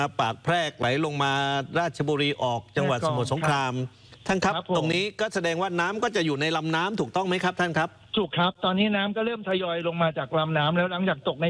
ปากแพรกไหลลงมาราชบุรีออกจังหวัดสมุทรสงครามท่านครับตรงนี้ก็แสดงว่าน้ำก็จะอยู่ในลำน้ำถูกต้องไหมครับท่านครับถูกครับตอนนี้น้ำก็เริ่มทยอยลงมาจากลำน้ำแล้วหลังจากตกใน